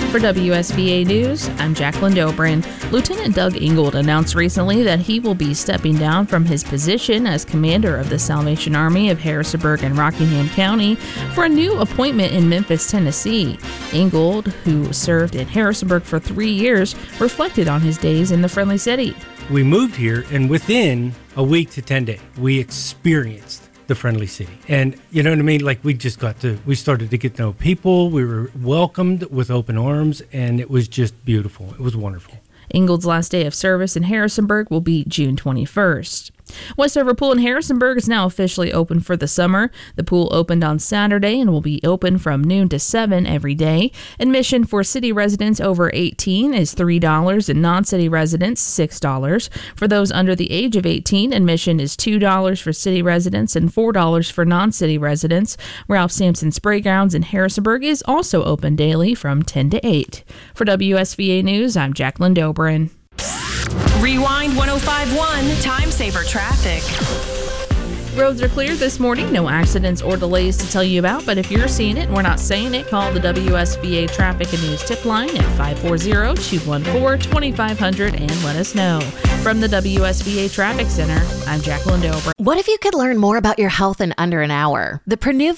For WSVA News, I'm Jacqueline Dobrin. Lieutenant Doug Ingold announced recently that he will be stepping down from his position as commander of the Salvation Army of Harrisonburg and Rockingham County for a new appointment in Memphis, Tennessee. Ingold, who served in Harrisonburg for 3 years, reflected on his days in the Friendly City. We moved here, and within a week to 10 days, we experienced the Friendly City. And you know what I mean? Like we started to get to know people. We were welcomed with open arms, and it was just beautiful. It was wonderful. Ingold's last day of service in Harrisonburg will be June 21st. Westover Pool in Harrisonburg is now officially open for the summer. The pool opened on Saturday and will be open from noon to 7 every day. Admission for city residents over 18 is $3 and non-city residents $6. For those under the age of 18, admission is $2 for city residents and $4 for non-city residents. Ralph Sampson Spray Grounds in Harrisonburg is also open daily from 10 to 8. For WSVA News, I'm Jacqueline Dobrin. Rewind 105.1 Time Saver Traffic. Roads are clear this morning. No accidents or delays to tell you about, but if you're seeing it and we're not saying it, call the WSVA Traffic and News tip line at 540-214-2500 and let us know. From the WSVA Traffic Center, I'm Jacqueline Dobrin. What if you could learn more about your health in under an hour? The Purdue